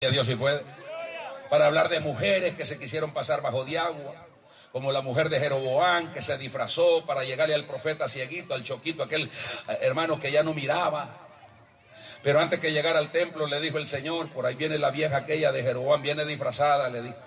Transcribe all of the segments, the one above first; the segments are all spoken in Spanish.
a Dios si puede, para hablar de mujeres que se quisieron pasar bajo de agua, como la mujer de Jeroboam que se disfrazó para llegarle al profeta cieguito, al choquito, aquel hermano que ya no miraba. Pero antes que llegara al templo le dijo el Señor, por ahí viene la vieja aquella de Jeroboam, viene disfrazada, le dijo.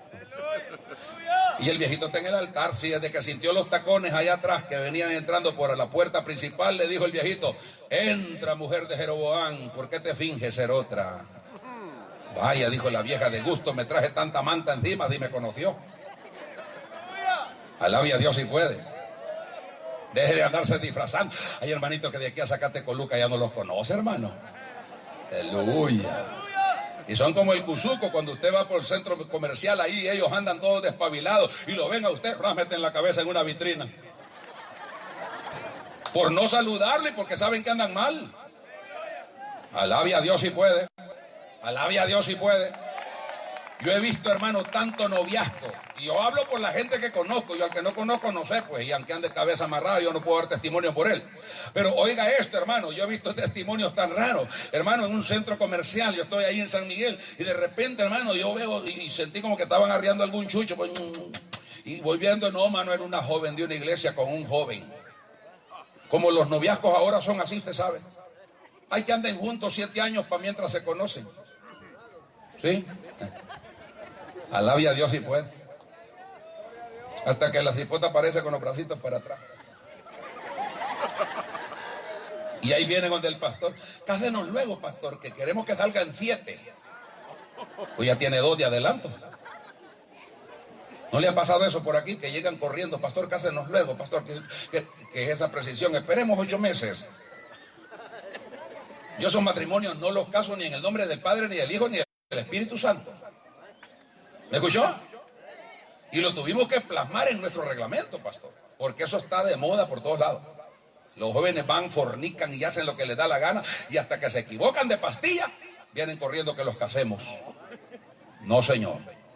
Y el viejito está en el altar, sí, desde que sintió los tacones allá atrás que venían entrando por la puerta principal, le dijo el viejito, entra mujer de Jeroboam, ¿por qué te finges ser otra? Vaya, dijo la vieja, de gusto me traje tanta manta encima, y me conoció. Alabe a Dios si puede. Deje de andarse disfrazando. Hay hermanitos que de aquí a Zacatecoluca ya no los conoce, hermano. Aleluya. Y son como el cuzuco, cuando usted va por el centro comercial, ahí ellos andan todos despabilados y lo ven a usted, meten la cabeza en una vitrina. Por no saludarle, porque saben que andan mal. Alabe a Dios si puede. Alabe a Dios si puede. Yo he visto, hermano, tanto noviazgo. Y yo hablo por la gente que conozco. Yo al que no conozco no sé, pues. Y aunque ande cabeza amarrada, yo no puedo dar testimonio por él. Pero oiga esto, hermano. Yo he visto testimonios tan raros. Hermano, en un centro comercial. Yo estoy ahí en San Miguel. Y de repente, hermano, yo veo y sentí como que estaban arriando algún chucho. Pues, y voy viendo, no, mano, era una joven de una iglesia con un joven. Como los noviazgos ahora son así, usted sabe. Hay que anden juntos 7 años para mientras se conocen. ¿Sí? Alabe a Dios si puede. Hasta que la cipota aparece con los bracitos para atrás. Y ahí vienen donde el pastor. Cásenos luego, pastor, que queremos que salgan 7. Pues ya tiene 2 de adelanto. ¿No le ha pasado eso por aquí? Que llegan corriendo, pastor, cásenos luego, pastor, que es esa precisión. Esperemos 8 meses. Yo esos matrimonios no los caso ni en el nombre del Padre, ni del Hijo, ni del Espíritu Santo. ¿Me escuchó? Y lo tuvimos que plasmar en nuestro reglamento, pastor, porque eso está de moda por todos lados. Los jóvenes van, fornican y hacen lo que les da la gana, y hasta que se equivocan de pastilla, vienen corriendo que los casemos. No, señor.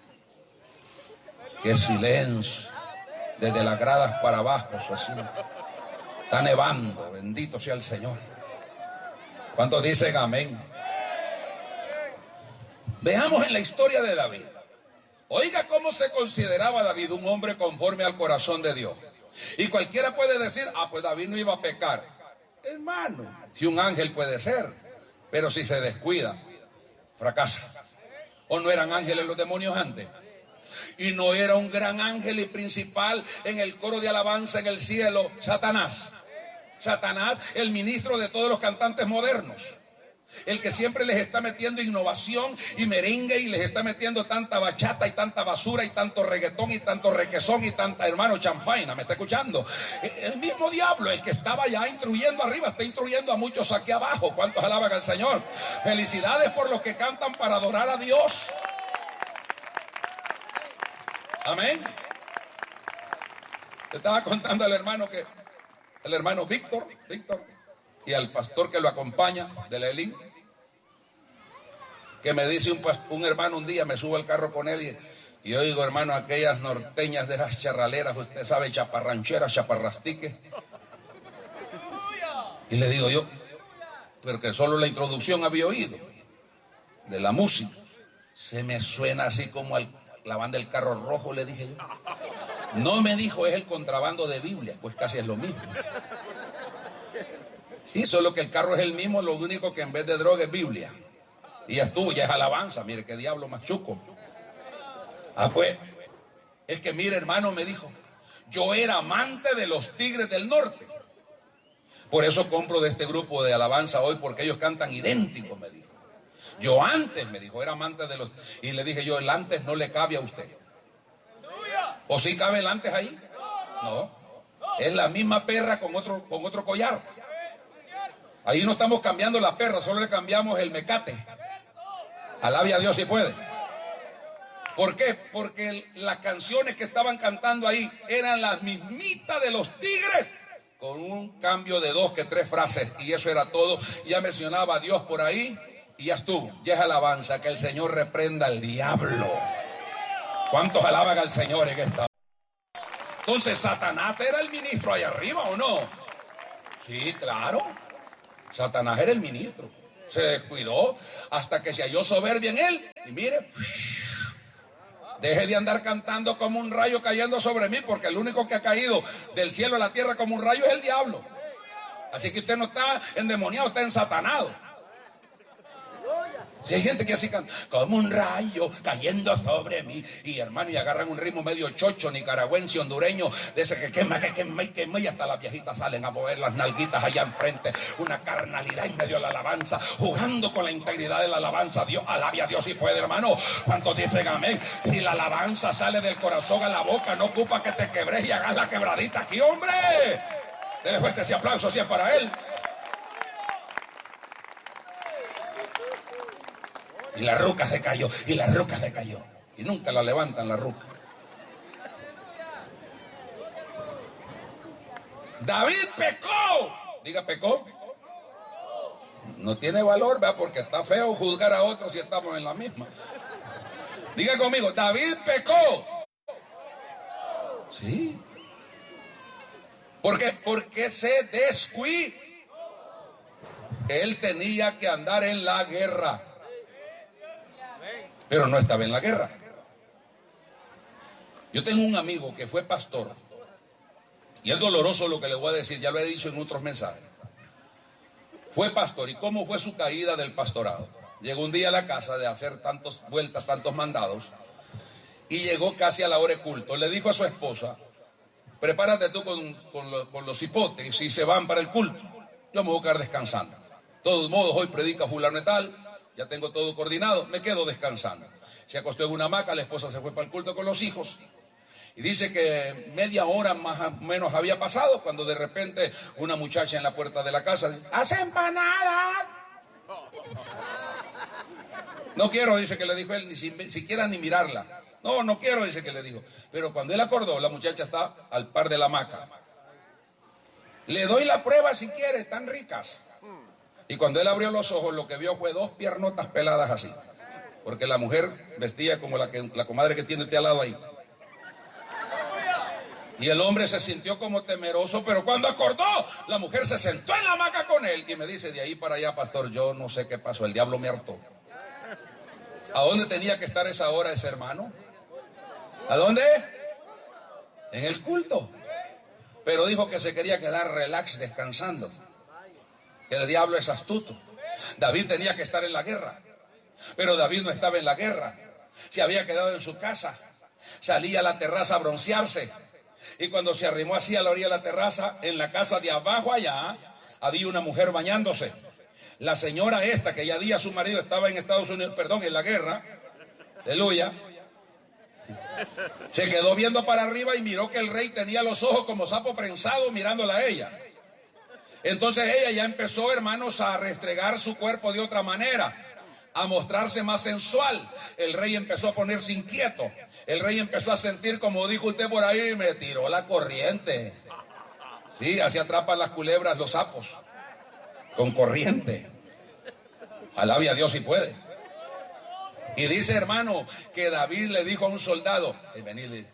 Qué silencio, desde las gradas para abajo, así. Está nevando, bendito sea el Señor. ¿Cuántos dicen amén? Veamos en la historia de David. Oiga cómo se consideraba David un hombre conforme al corazón de Dios. Y cualquiera puede decir, pues David no iba a pecar. Hermano, si un ángel puede ser, pero si se descuida, fracasa. ¿O no eran ángeles los demonios antes? Y no era un gran ángel y principal en el coro de alabanza en el cielo, Satanás. Satanás, el ministro de todos los cantantes modernos. El que siempre les está metiendo innovación y merengue y les está metiendo tanta bachata y tanta basura y tanto reggaetón y tanto requesón y tanta, hermano, chanfaina, ¿me está escuchando? El mismo diablo, el que estaba ya instruyendo arriba, está instruyendo a muchos aquí abajo. ¿Cuántos alaban al Señor? Felicidades por los que cantan para adorar a Dios. Amén. Te estaba contando al hermano que, el hermano Víctor, y al pastor que lo acompaña, de la Elín, que me dice un hermano un día, me subo al carro con él y oigo, hermano, aquellas norteñas de esas charraleras, usted sabe, chaparrancheras, chaparrastiques. Y le digo yo, porque solo la introducción había oído de la música. Se me suena así como la banda del carro rojo, le dije yo. No me dijo, es el contrabando de Biblia, pues casi es lo mismo. Sí, solo que el carro es el mismo, lo único que en vez de droga es Biblia. Y ya estuvo, ya es alabanza, mire qué diablo más chuco. Pues, es que mire, hermano, me dijo, yo era amante de los Tigres del Norte. Por eso compro de este grupo de alabanza hoy, porque ellos cantan idénticos, me dijo. Yo antes, me dijo, era amante de los... Y le dije yo, el antes no le cabe a usted. ¿O sí cabe el antes ahí? No. Es la misma perra con otro collar. Ahí no estamos cambiando la perra, solo le cambiamos el mecate. Alabe a Dios si puede. ¿Por qué? Porque las canciones que estaban cantando ahí eran las mismitas de los Tigres, con un cambio de 2 que 3 frases, y eso era todo. Ya mencionaba a Dios por ahí, y ya estuvo. Ya es alabanza, que el Señor reprenda al diablo. ¿Cuántos alaban al Señor en esta? Entonces, ¿Satanás era el ministro allá arriba o no? Sí, claro. Satanás era el ministro. Se descuidó hasta que se halló soberbia en él. Y mire, deje de andar cantando como un rayo cayendo sobre mí, porque el único que ha caído del cielo a la tierra como un rayo es el diablo. Así que usted no está endemoniado, está ensatanado. Si hay gente que así canta, como un rayo cayendo sobre mí, y hermano, y agarran un ritmo medio chocho, nicaragüense, hondureño, de ese que quema, y hasta las viejitas salen a mover las nalguitas allá enfrente, una carnalidad en medio de la alabanza, jugando con la integridad de la alabanza. Dios, alabe a Dios si puede, hermano. ¿Cuántos dicen amén? Si la alabanza sale del corazón a la boca, no ocupa que te quebres y hagas la quebradita aquí, hombre. Dele fuerte ese aplauso si es para él. Y la ruca se cayó, y la ruca se cayó. Y nunca la levantan la ruca. David pecó. Diga, pecó. No tiene valor, ¿verdad? Porque está feo juzgar a otros si estamos en la misma. Diga conmigo, David pecó. Sí. ¿Por qué? Porque se descuidó. Él tenía que andar en la guerra, pero no estaba en la guerra. Yo tengo un amigo que fue pastor, y es doloroso lo que le voy a decir, ya lo he dicho en otros mensajes. Fue pastor, ¿y cómo fue su caída del pastorado? Llegó un día a la casa de hacer tantas vueltas, tantos mandados, y llegó casi a la hora de culto. Le dijo a su esposa, prepárate tú con los hipotes, y se van para el culto, yo me voy a quedar descansando. De todos modos, hoy predica fulano y tal, ya tengo todo coordinado, me quedo descansando. Se acostó en una hamaca, la esposa se fue para el culto con los hijos. Y dice que media hora más o menos había pasado cuando de repente una muchacha en la puerta de la casa dice, ¡hace empanadas! No quiero, dice que le dijo él, ni siquiera ni mirarla. No quiero, dice que le dijo. Pero cuando él acordó, la muchacha está al par de la hamaca. Le doy la prueba si quiere, están ricas. Y cuando él abrió los ojos, lo que vio fue dos piernotas peladas así. Porque la mujer vestía como la comadre que tiene usted al lado ahí. Y el hombre se sintió como temeroso, pero cuando acordó, la mujer se sentó en la hamaca con él. Y me dice, de ahí para allá, pastor, yo no sé qué pasó, el diablo me hartó. ¿A dónde tenía que estar esa hora ese hermano? ¿A dónde? En el culto. Pero dijo que se quería quedar relax, descansando. El diablo es astuto. David tenía que estar en la guerra, pero David no estaba en la guerra. Se había quedado en su casa. Salía a la terraza a broncearse. Y cuando se arrimó así a la orilla de la terraza, en la casa de abajo allá, había una mujer bañándose. La señora esta, que ya día su marido estaba en Estados Unidos, en la guerra, aleluya, se quedó viendo para arriba y miró que el rey tenía los ojos como sapo prensado mirándola a ella. Entonces ella ya empezó, hermanos, a restregar su cuerpo de otra manera, a mostrarse más sensual. El rey empezó a ponerse inquieto. El rey empezó a sentir, como dijo usted por ahí, me tiró la corriente. Sí, así atrapan las culebras los sapos, con corriente. Alabe a Dios si puede. Y dice, hermano, que David le dijo a un soldado, venid,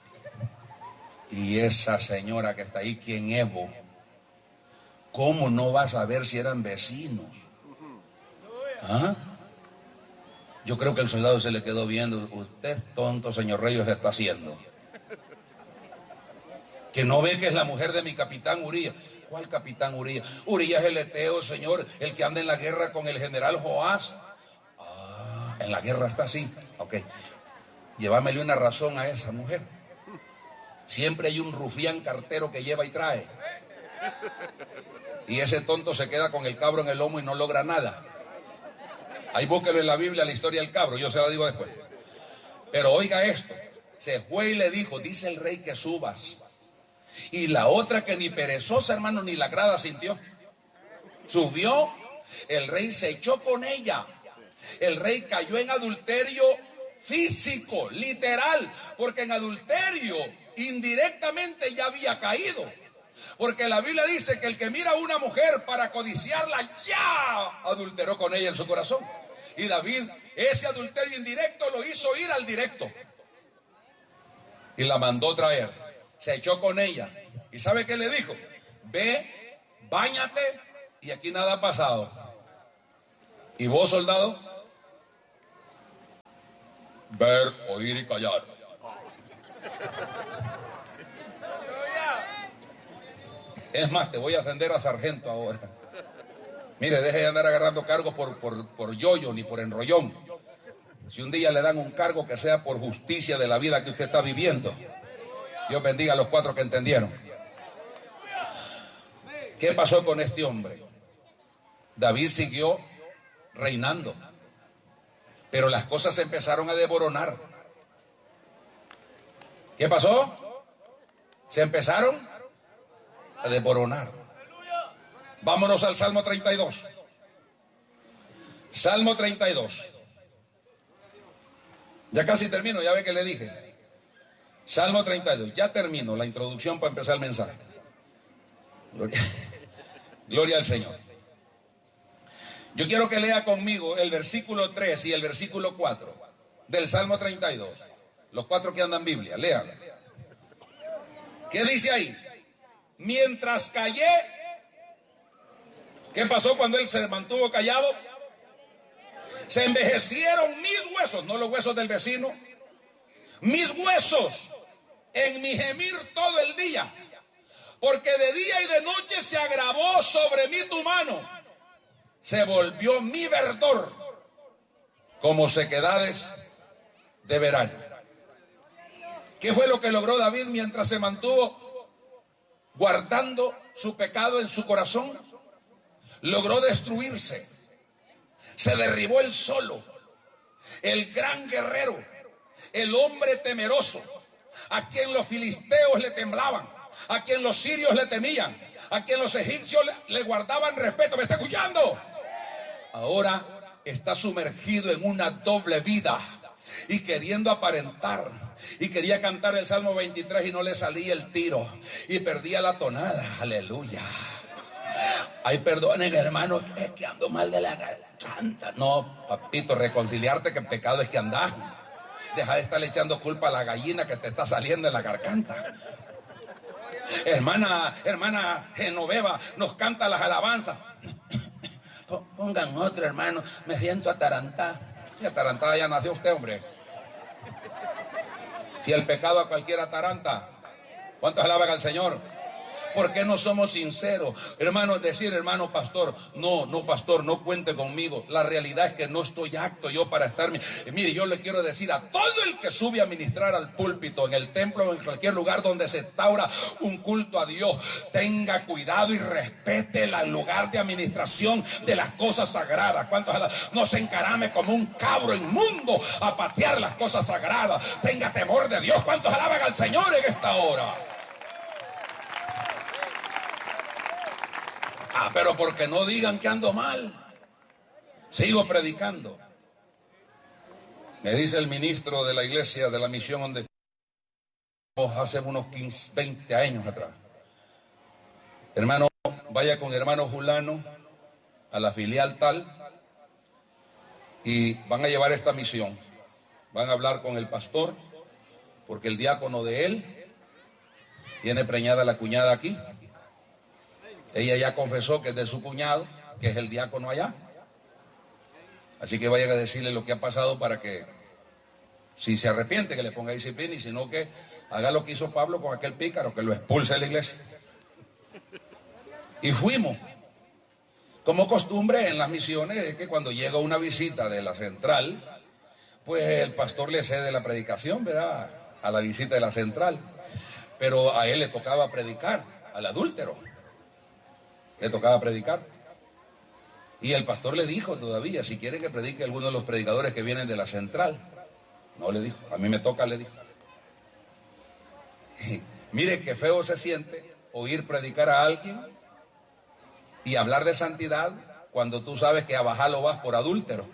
y esa señora que está ahí, ¿quién es vos? ¿Cómo no vas a ver si eran vecinos? ¿Ah? Yo creo que el soldado se le quedó viendo. Usted es tonto, señor rey, se está haciendo. Que no ve que es la mujer de mi capitán Uría. ¿Cuál capitán Uría? Uría es el eteo, señor, el que anda en la guerra con el general Joás. Ah, en la guerra está así. Ok, llévamele una razón a esa mujer. Siempre hay un rufián cartero que lleva y trae. Y ese tonto se queda con el cabro en el lomo y no logra nada. Ahí búsquelo en la Biblia, la historia del cabro, yo se la digo después. Pero oiga esto, se fue y le dijo, dice el rey que subas. Y la otra que ni perezosa, hermano, ni la grada sintió. Subió, el rey se echó con ella. El rey cayó en adulterio físico, literal, porque en adulterio indirectamente ya había caído. Porque la Biblia dice que el que mira a una mujer para codiciarla ya adulteró con ella en su corazón. Y David ese adulterio indirecto lo hizo ir al directo. Y la mandó traer. Se echó con ella. ¿Y sabe qué le dijo? Ve, báñate y aquí nada ha pasado. ¿Y vos, soldado? Ver, oír y callar. Es más, te voy a ascender a sargento ahora. Mire, deje de andar agarrando cargos por yoyo ni por enrollón. Si un día le dan un cargo, que sea por justicia de la vida que usted está viviendo. Dios bendiga a los 4 que entendieron. ¿Qué pasó con este hombre? David siguió reinando, pero las cosas se empezaron a desboronar. ¿Qué pasó? Se empezaron a desboronar. Vámonos al Salmo 32. Salmo 32. Ya casi termino, ya ve que le dije. Salmo 32, ya termino la introducción para empezar el mensaje. Gloria al Señor. Yo quiero que lea conmigo el versículo 3 y el versículo 4 del Salmo 32. Los 4 que andan en Biblia, léalo. ¿Qué dice ahí? Mientras callé. ¿Qué pasó cuando él se mantuvo callado? Se envejecieron mis huesos, no los huesos del vecino. Mis huesos en mi gemir todo el día. Porque de día y de noche se agravó sobre mí tu mano. Se volvió mi verdor como sequedades de verano. ¿Qué fue lo que logró David mientras se mantuvo guardando su pecado en su corazón? Logró destruirse. Se derribó él solo. El gran guerrero, el hombre temeroso, a quien los filisteos le temblaban, a quien los sirios le temían, a quien los egipcios le guardaban respeto. ¿Me está escuchando? Ahora está sumergido en una doble vida y queriendo aparentar. Y quería cantar el Salmo 23 y no le salía el tiro y perdía la tonada. Aleluya. Ay, perdonen, hermano, es que ando mal de la garganta. No, papito, reconciliarte que el pecado es que andás. Deja de estar echando culpa a la gallina que te está saliendo en la garganta. Hermana Genoveva nos canta las alabanzas. Pongan otro, hermano, me siento atarantada. Si atarantada ya nació usted, hombre. Si el pecado a cualquiera ataranta. ¿Cuántos alaban al Señor? ¿Por qué no somos sinceros? Hermano, es decir, hermano pastor, no, pastor, no cuente conmigo. La realidad es que no estoy apto yo para estar. Mire, yo le quiero decir a todo el que sube a ministrar al púlpito, en el templo o en cualquier lugar donde se instaura un culto a Dios, tenga cuidado y respete el lugar de administración de las cosas sagradas. ¿Cuántos? No se encarame como un cabro inmundo a patear las cosas sagradas. Tenga temor de Dios. ¿Cuántos alaban al Señor en esta hora? Pero porque no digan que ando mal, sigo predicando. Me dice el ministro de la iglesia de la misión donde hace unos 15, 20 años atrás: hermano, vaya con hermano Julano a la filial tal y van a llevar esta misión. Van a hablar con el pastor porque el diácono de él tiene preñada la cuñada aquí. Ella ya confesó que es de su cuñado, que es el diácono allá. Así que vayan a decirle lo que ha pasado para que, si se arrepiente, que le ponga disciplina, y si no, que haga lo que hizo Pablo con aquel pícaro, que lo expulse de la iglesia. Y fuimos. Como costumbre en las misiones es que cuando llega una visita de la central, pues el pastor le cede la predicación, ¿verdad?, a la visita de la central. Pero a él le tocaba predicar, al adúltero. Le tocaba predicar. Y el pastor le dijo todavía: si quiere que predique alguno de los predicadores que vienen de la central. No, le dijo, a mí me toca, le dijo. Y mire qué feo se siente oír predicar a alguien y hablar de santidad cuando tú sabes que a bajarlo vas por adúltero.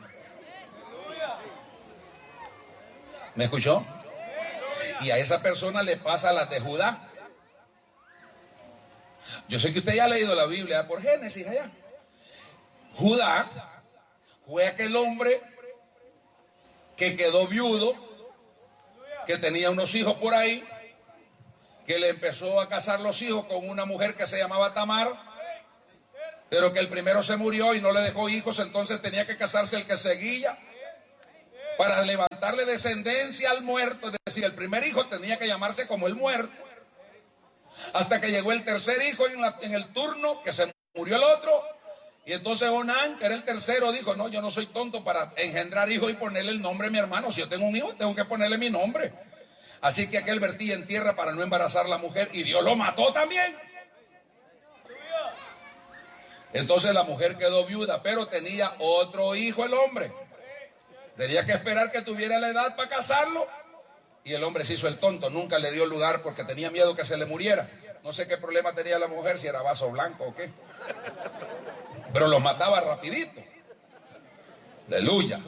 ¿Me escuchó? Y a esa persona le pasa las de Judá. Yo sé que usted ya ha leído la Biblia por Génesis allá. Judá fue aquel hombre que quedó viudo, que tenía unos hijos por ahí, que le empezó a casar los hijos con una mujer que se llamaba Tamar, pero que el primero se murió y no le dejó hijos, entonces tenía que casarse el que seguía para levantarle descendencia al muerto. Es decir, el primer hijo tenía que llamarse como el muerto, hasta que llegó el tercer hijo y en el turno que se murió el otro. Y entonces Onán, que era el tercero, dijo: no, yo no soy tonto para engendrar hijos y ponerle el nombre a mi hermano. Si yo tengo un hijo, tengo que ponerle mi nombre. Así que aquel vertía en tierra para no embarazar a la mujer, y Dios lo mató también. Entonces la mujer quedó viuda, pero tenía otro hijo el hombre. Tenía que esperar que tuviera la edad para casarlo, y el hombre se hizo el tonto, nunca le dio lugar porque tenía miedo que se le muriera. No sé qué problema tenía la mujer, si era vaso blanco o qué, pero los mataba rapidito. Aleluya.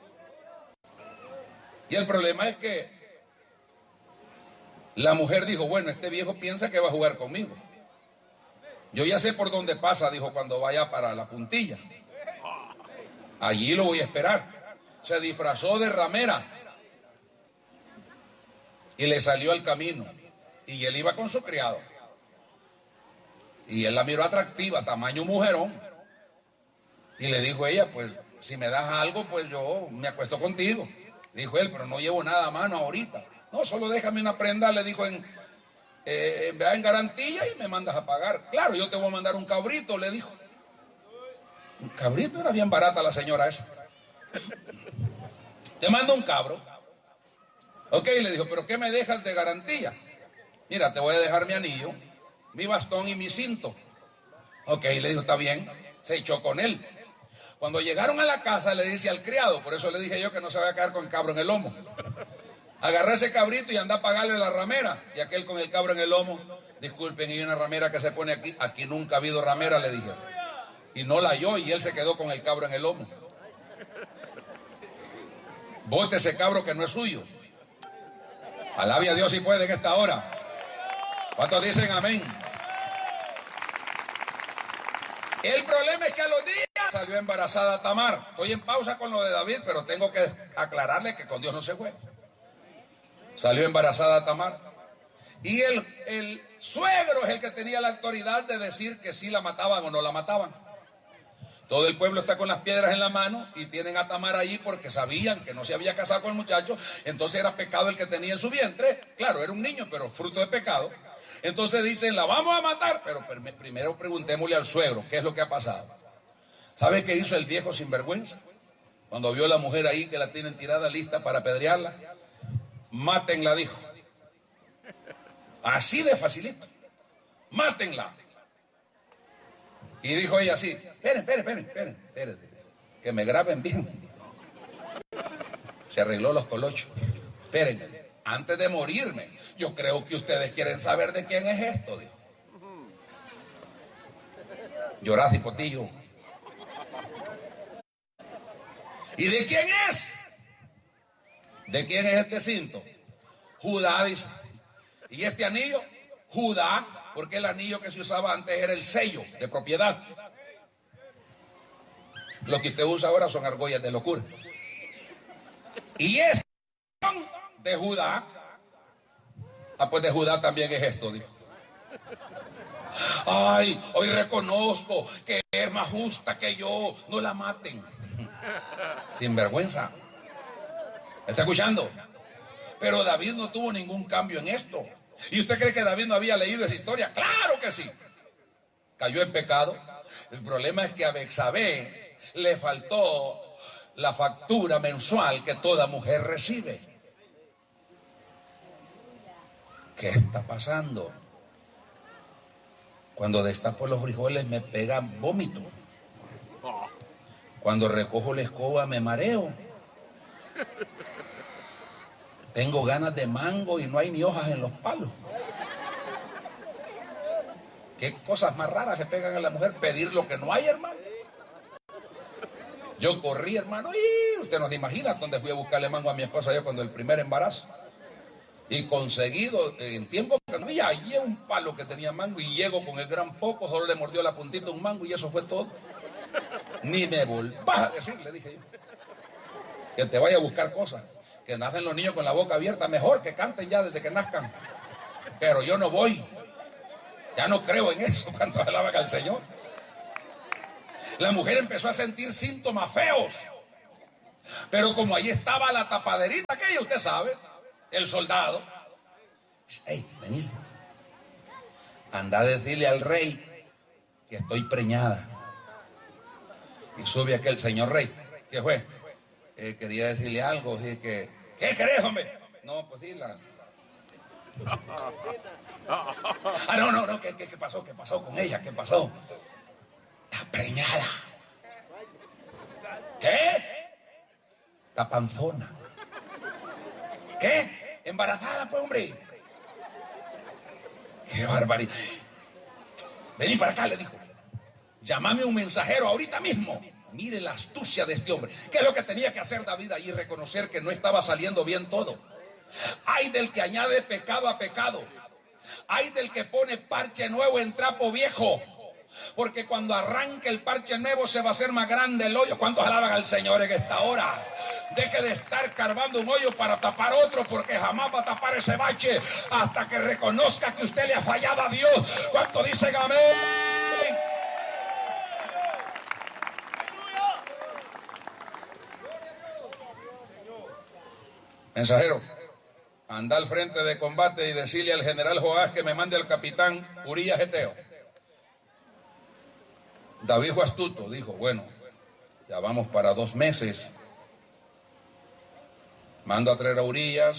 Y el problema es que la mujer dijo: bueno, este viejo piensa que va a jugar conmigo. Yo ya sé por dónde pasa, dijo, cuando vaya para la puntilla. Allí lo voy a esperar. Se disfrazó de ramera y le salió al camino. Y él iba con su criado. Y él la miró atractiva, tamaño mujerón. Y le dijo ella: pues si me das algo, pues yo me acuesto contigo. Dijo él: pero no llevo nada a mano ahorita. No, solo déjame una prenda, le dijo, en garantía, y me mandas a pagar. Claro, yo te voy a mandar un cabrito, le dijo. Un cabrito, era bien barata la señora esa. Te mando un cabro. Ok, le dijo: pero ¿qué me dejas de garantía? Mira, te voy a dejar mi anillo, mi bastón y mi cinto. Ok, le dijo: está bien. Se echó con él. Cuando llegaron a la casa, le dice al criado, por eso le dije yo que no se vaya a quedar con el cabro en el lomo: agarré ese cabrito y anda a pagarle la ramera. Y aquel con el cabro en el lomo: disculpen, hay una ramera que se pone aquí. Aquí nunca ha habido ramera, le dije. Y no la halló, y él se quedó con el cabro en el lomo. Bote ese cabro que no es suyo. Alabe a Dios si puede en esta hora. ¿Cuántos dicen amén? El problema es que a los días salió embarazada Tamar. Estoy en pausa con lo de David, pero tengo que aclararle que con Dios no se juega. Salió embarazada Tamar. Y el suegro es el que tenía la autoridad de decir que sí la mataban o no la mataban. Todo el pueblo está con las piedras en la mano y tienen a Tamar allí porque sabían que no se había casado con el muchacho. Entonces era pecado el que tenía en su vientre. Claro, era un niño, pero fruto de pecado. Entonces dicen: la vamos a matar. Pero primero preguntémosle al suegro qué es lo que ha pasado. ¿Sabe qué hizo el viejo sinvergüenza? Cuando vio a la mujer ahí que la tienen tirada lista para apedrearla: mátenla, dijo. Así de facilito. Mátenla. Y dijo ella así: esperen, que me graben bien. Se arregló los colochos. Espérenme, antes de morirme, yo creo que ustedes quieren saber de quién es esto, dijo. Llorad y potillo. ¿Y de quién es? ¿De quién es este cinto? Judá, dice. ¿Y este anillo? Judá, porque el anillo que se usaba antes era el sello de propiedad. Lo que usted usa ahora son argollas de locura. Y es de Judá. Ah, pues de Judá también es esto, dijo. Ay, hoy reconozco que es más justa que yo. No la maten. Sin vergüenza. ¿Me está escuchando? Pero David no tuvo ningún cambio en esto. ¿Y usted cree que David no había leído esa historia? ¡Claro que sí! Cayó en pecado. El problema es que a Betsabé le faltó la factura mensual que toda mujer recibe. ¿Qué está pasando? Cuando destapo los frijoles me pega vómito. Cuando recojo la escoba me mareo. Tengo ganas de mango y no hay ni hojas en los palos. ¿Qué cosas más raras le pegan a la mujer? Pedir lo que no hay, hermano. Yo corrí, hermano, y usted no se imagina dónde fui a buscarle mango a mi esposa yo cuando el primer embarazo. Y conseguido en tiempo que no había, hallé un palo que tenía mango y llego con el gran poco, solo le mordió la puntita un mango y eso fue todo. Ni me volvás a decir, le dije yo, que te vaya a buscar cosas. Que nacen los niños con la boca abierta, mejor que canten ya desde que nazcan. Pero yo no voy. Ya no creo en eso cuando alaban al Señor. La mujer empezó a sentir síntomas feos. Pero como ahí estaba la tapaderita aquella, usted sabe, el soldado. Hey, venid. Anda a decirle al rey que estoy preñada. Y sube aquel señor rey. ¿Qué fue? Quería decirle algo. ¿Qué querés, hombre? No, pues dila. No. ¿Qué pasó? ¿Qué pasó con ella? ¿Qué pasó? Está preñada. ¿Qué? La panzona. ¿Qué? Embarazada, pues, hombre. Qué barbaridad. Vení para acá, le dijo. Llámame un mensajero ahorita mismo. Mire la astucia de este hombre. ¿Qué es lo que tenía que hacer David ahí? Reconocer que no estaba saliendo bien todo. Ay del que añade pecado a pecado. Ay del que pone parche nuevo en trapo viejo. Porque cuando arranque el parche nuevo se va a hacer más grande el hoyo. ¿Cuántos alaban al Señor en esta hora? Deje de estar cavando un hoyo para tapar otro, porque jamás va a tapar ese bache hasta que reconozca que usted le ha fallado a Dios. ¿Cuántos dicen amén? Mensajero, anda al frente de combate y decirle al general Joás que me mande al capitán Urías Eteo. David fue astuto, dijo, bueno, ya vamos para 2 meses. Mando a traer a Urías,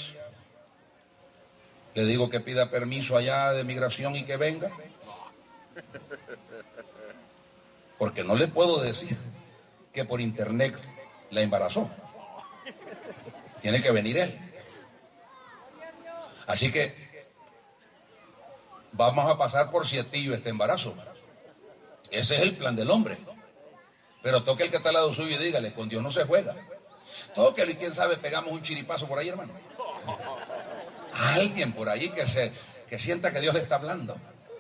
le digo que pida permiso allá de migración y que venga. Porque no le puedo decir que por internet la embarazó. Tiene que venir él. Así que vamos a pasar por sietillo este embarazo. Ese es el plan del hombre. Pero toque el que está al lado suyo y dígale, con Dios no se juega. Tóquelo y quién sabe, pegamos un chiripazo por ahí, hermano. Alguien por ahí que sienta que Dios le está hablando.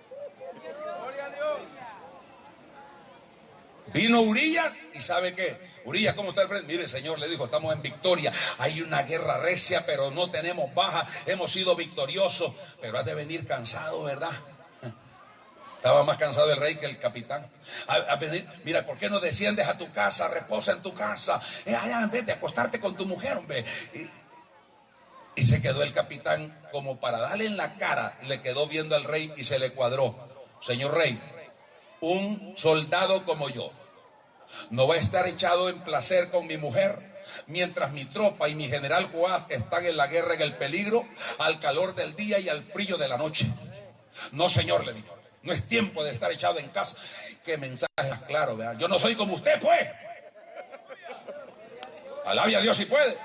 Vino Urías y ¿sabe qué? Urías, ¿cómo está el frente? Mire, señor, le dijo, estamos en victoria. Hay una guerra recia, pero no tenemos baja. Hemos sido victoriosos, pero has de venir cansado, ¿verdad? Estaba más cansado el rey que el capitán. Mira, ¿por qué no desciendes a tu casa? Reposa en tu casa. Allá, en vez de acostarte con tu mujer, hombre. Y se quedó el capitán como para darle en la cara. Le quedó viendo al rey y se le cuadró. Señor rey, un soldado como yo no va a estar echado en placer con mi mujer mientras mi tropa y mi general Joás están en la guerra, en el peligro, al calor del día y al frío de la noche. No, señor, le dijo, no es tiempo de estar echado en casa. Qué mensaje más claro, ¿verdad? Yo no soy como usted, pues. Alabe a Dios si puede.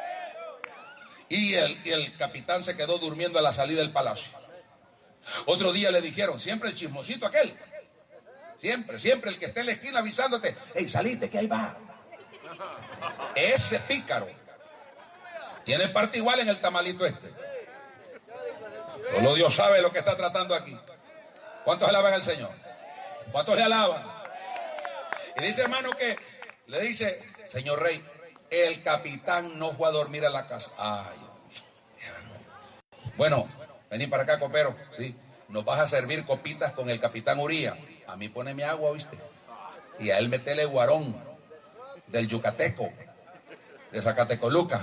Y el capitán se quedó durmiendo a la salida del palacio. Otro día le dijeron, siempre el chismosito aquel, siempre el que esté en la esquina avisándote, hey, salite que ahí va. Ese pícaro tiene parte igual en el tamalito este. Solo Dios sabe lo que está tratando aquí. ¿Cuántos alaban al Señor? ¿Cuántos le alaban? Y dice, hermano, que le dice, señor rey, el capitán no fue a dormir a la casa. Ay, bueno, vení para acá, copero. Sí, nos vas a servir copitas con el capitán Urías. A mí poneme agua, ¿viste? Y a él metele guarón del Yucateco, de Zacatecoluca.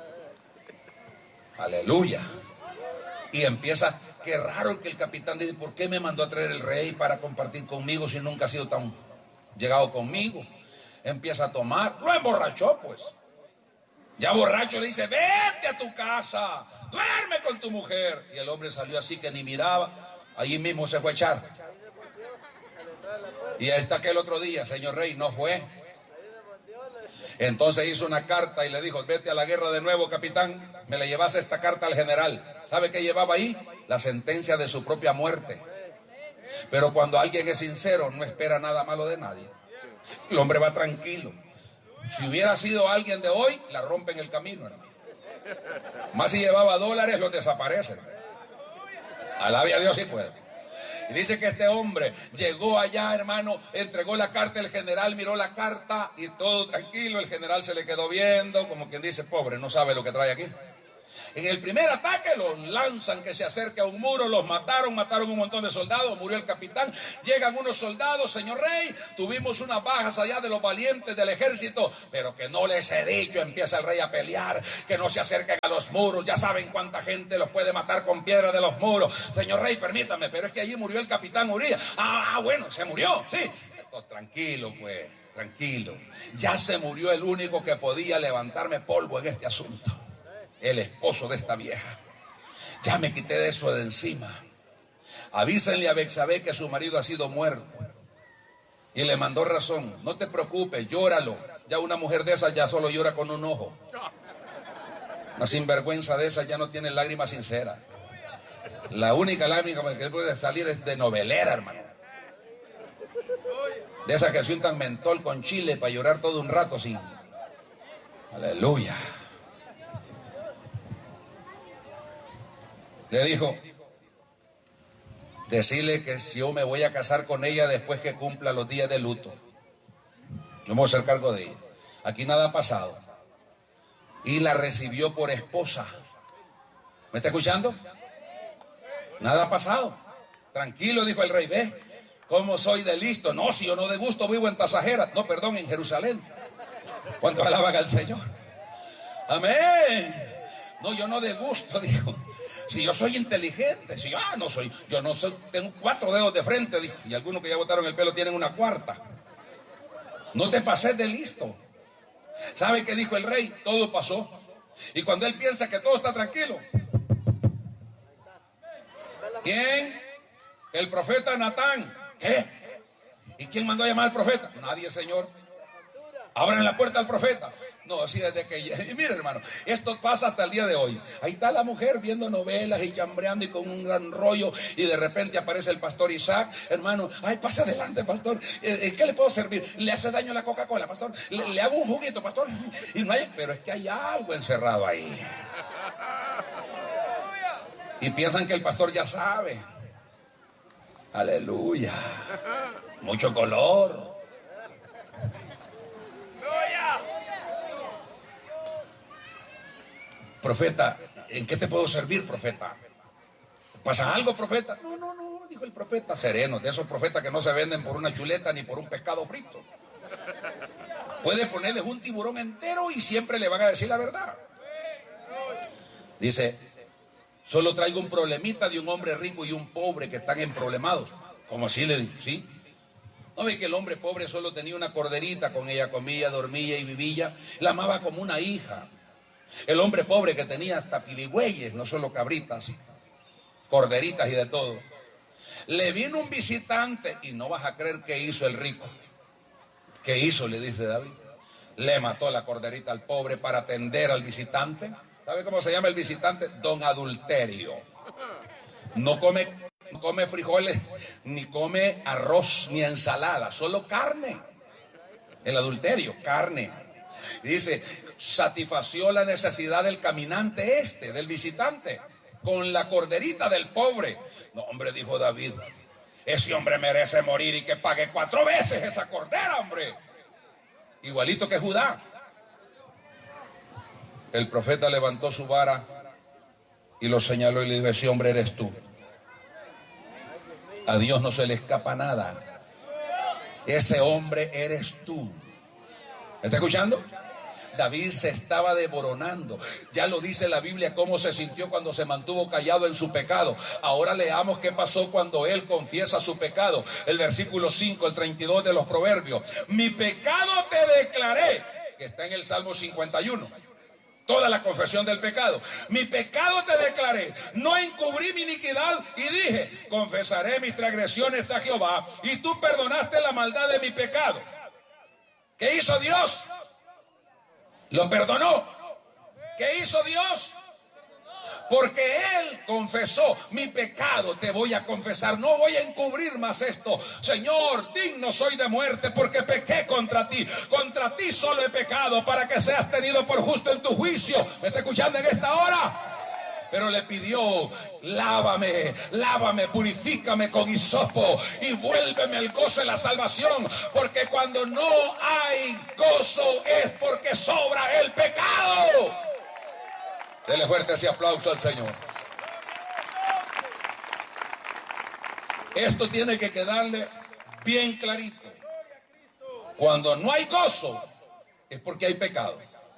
Aleluya. Y empieza, qué raro que el capitán dice, ¿por qué me mandó a traer el rey para compartir conmigo si nunca ha sido tan llegado conmigo? Empieza a tomar, lo emborrachó pues. Ya borracho le dice, vete a tu casa, duerme con tu mujer. Y el hombre salió así que ni miraba, allí mismo se fue a echar. Y ahí está aquel otro día, señor rey, no fue. Entonces hizo una carta y le dijo, vete a la guerra de nuevo, capitán. Me le llevas esta carta al general. ¿Sabe qué llevaba ahí? La sentencia de su propia muerte. Pero cuando alguien es sincero, no espera nada malo de nadie. El hombre va tranquilo. Si hubiera sido alguien de hoy, la rompe en el camino, hermano. Más si llevaba dólares, los desaparecen. Alabe a Dios si puede. Y dice que este hombre llegó allá, hermano, entregó la carta, el general miró la carta y todo tranquilo. El general se le quedó viendo, como quien dice, pobre, no sabe lo que trae aquí. En el primer ataque los lanzan que se acerque a un muro, los mataron un montón de soldados, murió el capitán. Llegan unos soldados, señor rey, tuvimos unas bajas allá de los valientes del ejército, pero que no les he dicho, empieza el rey a pelear, que no se acerquen a los muros, ya saben cuánta gente los puede matar con piedra de los muros. Señor rey, permítame, pero es que allí murió el capitán Urías. Bueno, se murió, sí. Entonces, tranquilo pues, tranquilo. Ya se murió el único que podía levantarme polvo en este asunto. El esposo de esta vieja. Ya me quité de eso de encima. Avísenle a Betsabé que su marido ha sido muerto. Y le mandó razón. No te preocupes, llóralo. Ya una mujer de esas ya solo llora con un ojo. Una sinvergüenza de esas ya no tiene lágrimas sinceras. La única lágrima que puede salir es de novelera, hermano. De esas que se untan mentol con chile para llorar todo un rato sin. Aleluya. Le dijo, decirle que si yo me voy a casar con ella después que cumpla los días de luto. Yo me voy a hacer cargo de ella. Aquí nada ha pasado. Y la recibió por esposa. ¿Me está escuchando? Nada ha pasado. Tranquilo, dijo el rey. ¿Ves cómo soy de listo? No, si yo no de gusto vivo en Tasajera. No, perdón, en Jerusalén. ¿Cuántos alaban al Señor? Amén. No, yo no de gusto, dijo. Si yo soy inteligente, si yo no soy, tengo 4 dedos de frente, dijo, y algunos que ya botaron el pelo tienen una cuarta. No te pases de listo. ¿Sabe qué dijo el rey? Todo pasó. Y cuando él piensa que todo está tranquilo, ¿quién? El profeta Natán. ¿Qué? ¿Y quién mandó a llamar al profeta? Nadie, señor. Abran la puerta al profeta. No, así desde que... Y mire, hermano, esto pasa hasta el día de hoy. Ahí está la mujer viendo novelas y chambreando y con un gran rollo, y de repente aparece el pastor Isaac. Hermano, ay, pasa adelante, pastor. ¿Qué le puedo servir? ¿Le hace daño la Coca-Cola, pastor? ¿Le hago un juguito, pastor? Y no hay... Pero es que hay algo encerrado ahí. Y piensan que el pastor ya sabe. Aleluya. Mucho color. Profeta, ¿en qué te puedo servir, profeta? ¿Pasa algo, profeta? No, dijo el profeta, sereno, de esos profetas que no se venden por una chuleta ni por un pescado frito. Puede ponerles un tiburón entero y siempre le van a decir la verdad. Dice, solo traigo un problemita de un hombre rico y un pobre que están emproblemados. ¿Cómo así? Le digo, ¿sí? ¿No ve que el hombre pobre solo tenía una corderita, con ella comía, dormía y vivía? La amaba como una hija. El hombre pobre que tenía hasta piligüeyes, no solo cabritas, corderitas y de todo. Le vino un visitante y no vas a creer qué hizo el rico. ¿Qué hizo? Le dice David. Le mató la corderita al pobre para atender al visitante. ¿Sabe cómo se llama el visitante? Don Adulterio. No come frijoles, ni come arroz, ni ensalada, solo carne. El adulterio, carne. Y dice, satisfació la necesidad del caminante del visitante, con la corderita del pobre. No, hombre, dijo David, ese hombre merece morir y que pague 4 veces esa cordera, hombre. Igualito que Judá. El profeta levantó su vara y lo señaló y le dijo, ese hombre eres tú. A Dios no se le escapa nada. Ese hombre eres tú. ¿Me está escuchando? David se estaba devoronando. Ya lo dice la Biblia cómo se sintió cuando se mantuvo callado en su pecado. Ahora leamos qué pasó cuando él confiesa su pecado. El versículo 5, el 32 de los Proverbios. Mi pecado te declaré, que está en el Salmo 51. Toda la confesión del pecado. Mi pecado te declaré, no encubrí mi iniquidad y dije, confesaré mis transgresiones a Jehová y tú perdonaste la maldad de mi pecado. ¿Qué hizo Dios? Lo perdonó. ¿Qué hizo Dios? Porque él confesó, mi pecado te voy a confesar, no voy a encubrir más esto. Señor, digno soy de muerte porque pequé contra ti solo he pecado para que seas tenido por justo en tu juicio. ¿Me está escuchando en esta hora? Pero le pidió, lávame, purifícame con hisopo y vuélveme al gozo de la salvación, porque cuando no hay gozo es porque sobra el pecado. Dele fuerte ese aplauso al Señor. Esto tiene que quedarle bien clarito. Cuando no hay gozo, es porque hay pecado.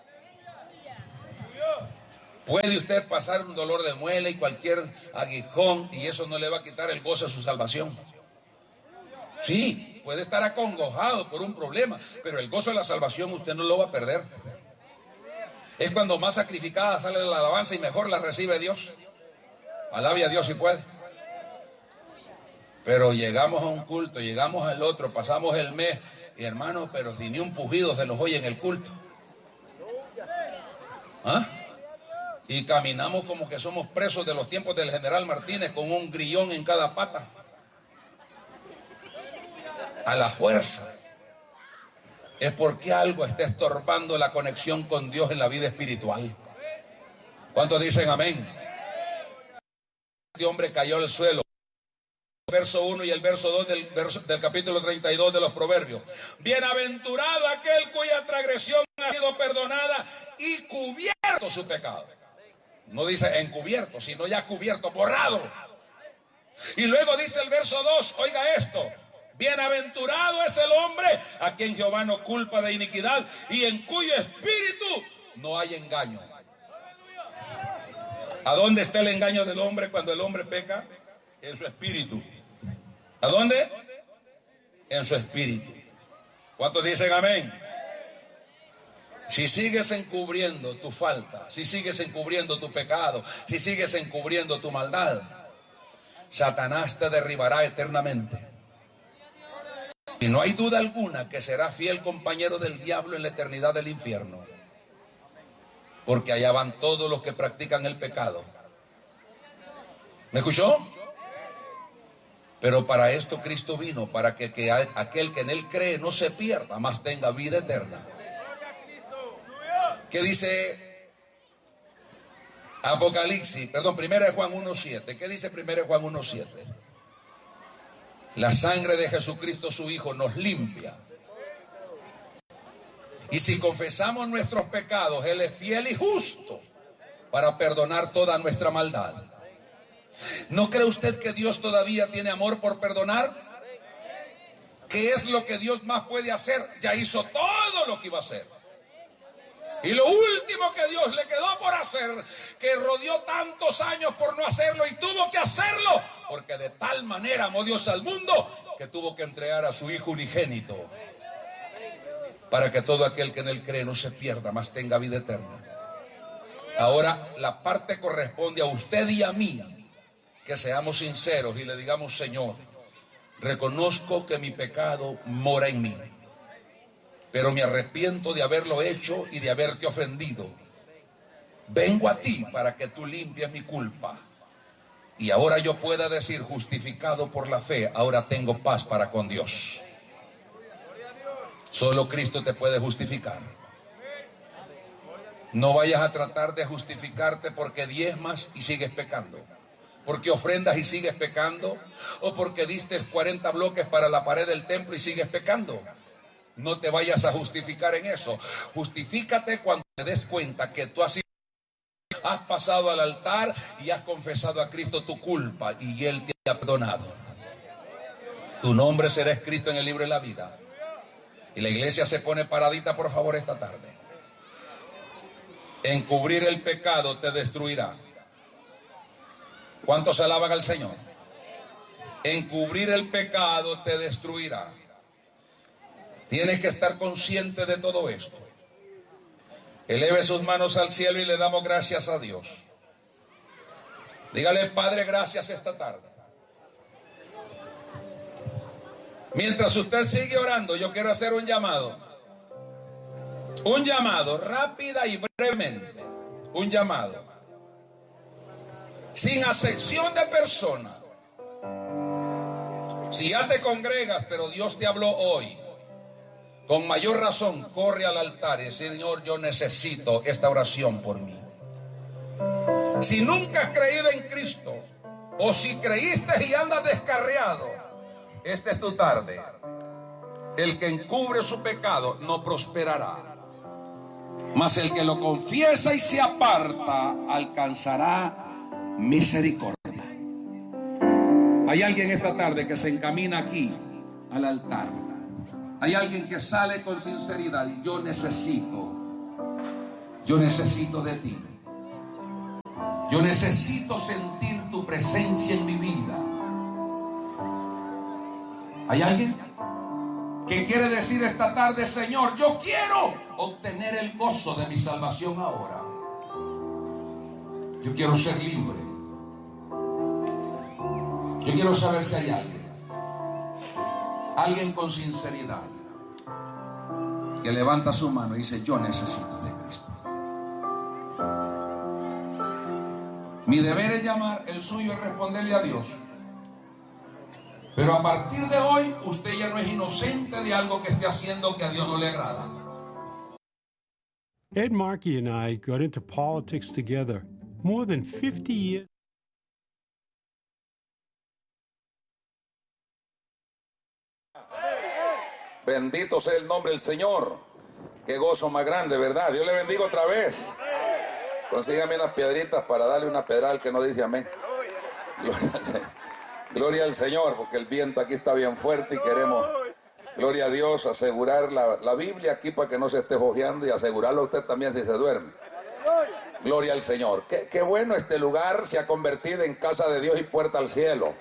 Puede usted pasar un dolor de muela y cualquier aguijón, y eso no le va a quitar el gozo de su salvación. Sí, puede estar acongojado por un problema, pero el gozo de la salvación usted no lo va a perder. Es cuando más sacrificada sale la alabanza y mejor la recibe Dios. Alabe a Dios si puede. Pero llegamos a un culto, llegamos al otro, pasamos el mes, y hermano, pero si ni un pujido se nos oye en el culto. ¿Ah? Y caminamos como que somos presos de los tiempos del general Martínez, con un grillón en cada pata. A la fuerza. Es porque algo está estorbando la conexión con Dios en la vida espiritual. ¿Cuántos dicen amén? Este hombre cayó al suelo. Verso 1 y el verso 2 del capítulo 32 de los Proverbios. Bienaventurado aquel cuya transgresión ha sido perdonada y cubierto su pecado. No dice encubierto, sino ya cubierto, borrado. Y luego dice el verso 2, oiga esto. Bienaventurado es el hombre a quien Jehová no culpa de iniquidad y en cuyo espíritu no hay engaño. ¿A dónde está el engaño del hombre cuando el hombre peca? En su espíritu. ¿A dónde? En su espíritu. ¿Cuántos dicen amén? Si sigues encubriendo tu falta, si sigues encubriendo tu pecado, si sigues encubriendo tu maldad, Satanás te derribará eternamente. Y no hay duda alguna que será fiel compañero del diablo en la eternidad del infierno. Porque allá van todos los que practican el pecado. ¿Me escuchó? Pero para esto Cristo vino, para que aquel que en él cree no se pierda, mas tenga vida eterna. ¿Qué dice Apocalipsis? Perdón, 1 Juan 1:7. ¿Qué dice 1 Juan 1:7? La sangre de Jesucristo su Hijo nos limpia. Y si confesamos nuestros pecados, Él es fiel y justo para perdonar toda nuestra maldad. ¿No cree usted que Dios todavía tiene amor por perdonar? ¿Qué es lo que Dios más puede hacer? Ya hizo todo lo que iba a hacer. Y lo último que Dios le quedó por hacer, que rodeó tantos años por no hacerlo y tuvo que hacerlo, porque de tal manera amó Dios al mundo que tuvo que entregar a su Hijo unigénito, para que todo aquel que en él cree no se pierda, mas tenga vida eterna. Ahora la parte corresponde a usted y a mí, que seamos sinceros y le digamos: Señor, reconozco que mi pecado mora en mí, pero me arrepiento de haberlo hecho y de haberte ofendido. Vengo a ti para que tú limpies mi culpa. Y ahora yo pueda decir, justificado por la fe, ahora tengo paz para con Dios. Solo Cristo te puede justificar. No vayas a tratar de justificarte porque diezmas y sigues pecando, porque ofrendas y sigues pecando, o porque diste 40 bloques para la pared del templo y sigues pecando. No te vayas a justificar en eso. Justifícate cuando te des cuenta que tú has pasado al altar y has confesado a Cristo tu culpa y Él te ha perdonado. Tu nombre será escrito en el libro de la vida. Y la iglesia se pone paradita, por favor, esta tarde. Encubrir el pecado te destruirá. ¿Cuántos alaban al Señor? Encubrir el pecado te destruirá. Tienes que estar consciente de todo esto. Eleve sus manos al cielo y le damos gracias a Dios. Dígale: Padre, gracias esta tarde. Mientras usted sigue orando, yo quiero hacer un llamado. Un llamado, rápida y brevemente. Un llamado. Sin acepción de persona. Si ya te congregas, pero Dios te habló hoy, con mayor razón, corre al altar y dice: Señor, yo necesito esta oración por mí. Si nunca has creído en Cristo, o si creíste y andas descarriado, esta es tu tarde. El que encubre su pecado no prosperará. Mas el que lo confiesa y se aparta alcanzará misericordia. Hay alguien esta tarde que se encamina aquí al altar. Hay alguien que sale con sinceridad y yo necesito de ti. Yo necesito sentir tu presencia en mi vida. ¿Hay alguien que quiere decir esta tarde: Señor, yo quiero obtener el gozo de mi salvación ahora? Yo quiero ser libre. Yo quiero saber si hay alguien con sinceridad que levanta su mano y dice: yo necesito de Cristo. Mi deber es llamar, el suyo es responderle a Dios. Pero a partir de hoy, usted ya no es inocente de algo que esté haciendo que a Dios no le agrada. Ed Markey and I got into politics together more than 50 years. Bendito sea el nombre del Señor. Qué gozo más grande, ¿verdad? Dios le bendiga otra vez. Consígame unas piedritas para darle una pedral que no dice amén. Gloria al Señor, porque el viento aquí está bien fuerte y queremos, gloria a Dios, asegurar la Biblia aquí para que no se esté fojeando y asegurarlo a usted también si se duerme. Gloria al Señor. Qué bueno, este lugar se ha convertido en casa de Dios y puerta al cielo.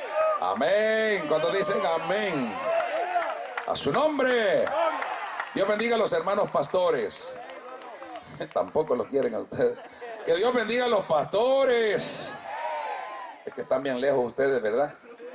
Amén. ¿Cuántos dicen amén? A su nombre. Dios bendiga a los hermanos pastores. Tampoco lo quieren a ustedes. Que Dios bendiga a los pastores. Es que están bien lejos ustedes, ¿verdad?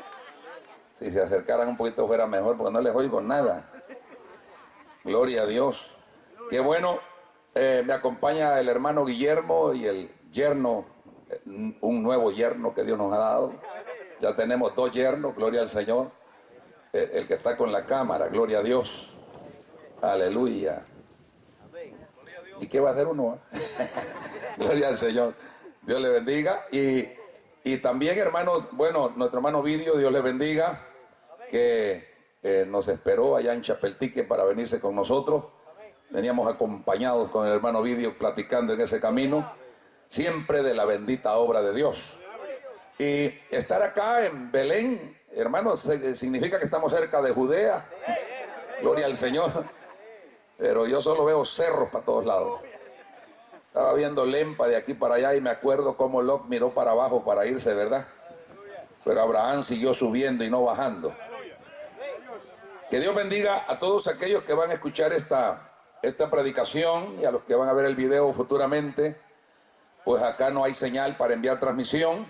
Si se acercaran un poquito fuera mejor, porque no les oigo nada. Gloria a Dios. Qué bueno. Me acompaña el hermano Guillermo y el yerno, un nuevo yerno que Dios nos ha dado. Ya tenemos 2 yernos, gloria al Señor. El que está con la cámara, gloria a Dios. Aleluya. ¿Y qué va a hacer uno? Gloria al Señor. Dios le bendiga. Y también, hermanos, bueno, nuestro hermano Vidio, Dios le bendiga, que nos esperó allá en Chapeltique para venirse con nosotros. Veníamos acompañados con el hermano Vidio platicando en ese camino, siempre de la bendita obra de Dios. Y estar acá en Belén, hermanos, significa que estamos cerca de Judea. Gloria al Señor. Pero yo solo veo cerros para todos lados. Estaba viendo Lempa de aquí para allá y me acuerdo cómo Lot miró para abajo para irse, ¿verdad? Pero Abraham siguió subiendo y no bajando. Que Dios bendiga a todos aquellos que van a escuchar esta predicación y a los que van a ver el video futuramente. Pues acá no hay señal para enviar transmisión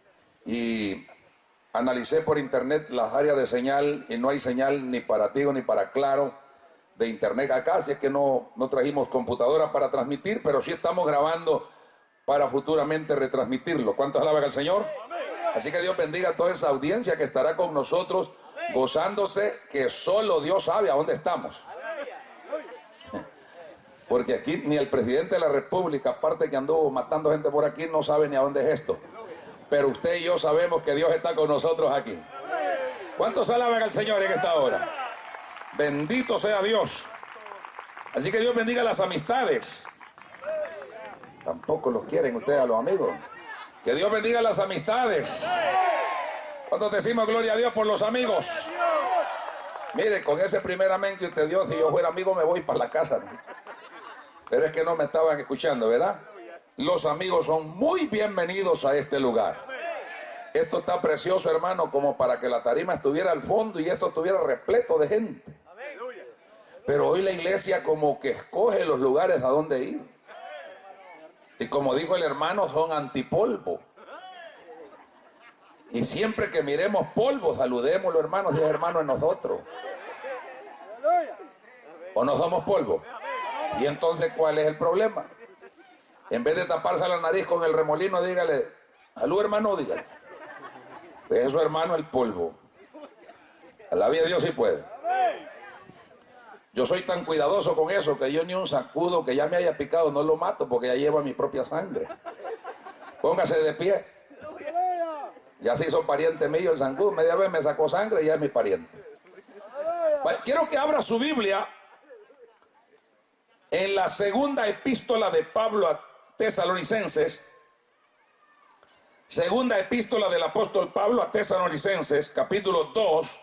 y analicé por internet las áreas de señal y no hay señal ni para Tigo ni para Claro de internet acá, así es que no trajimos computadora para transmitir, pero sí estamos grabando para futuramente retransmitirlo. ¿Cuántos alaban al Señor? Así que Dios bendiga a toda esa audiencia que estará con nosotros gozándose, que solo Dios sabe a dónde estamos. Porque aquí ni el presidente de la República, aparte que anduvo matando gente por aquí, no sabe ni a dónde es esto. Pero usted y yo sabemos que Dios está con nosotros aquí. ¿Cuántos alaban al Señor en esta hora? Bendito sea Dios. Así que Dios bendiga las amistades. Tampoco los quieren ustedes a los amigos. Que Dios bendiga las amistades. ¿Cuántos decimos gloria a Dios por los amigos? Mire, con ese primer amén que usted dio, si yo fuera amigo me voy para la casa. Pero es que no me estaban escuchando, ¿verdad? Los amigos son muy bienvenidos a este lugar. Esto está precioso, hermano, como para que la tarima estuviera al fondo y esto estuviera repleto de gente. Pero hoy la iglesia como que escoge los lugares a donde ir. Y como dijo el hermano, son antipolvo. Y siempre que miremos polvo, saludémoslo, hermanos, y es hermano en nosotros. ¿O no somos polvo? Y entonces, ¿cuál es el problema? En vez de taparse la nariz con el remolino, dígale, salud hermano, dígale. Eso, hermano, el polvo. A la vida de Dios sí puede. Yo soy tan cuidadoso con eso que yo ni un zancudo que ya me haya picado no lo mato porque ya lleva mi propia sangre. Póngase de pie. Ya se hizo pariente mío el zancudo. Media vez me sacó sangre y ya es mi pariente. Quiero que abra su Biblia En la segunda epístola de Pablo a Tesalonicenses, segunda epístola del apóstol Pablo a Tesalonicenses, capítulo 2,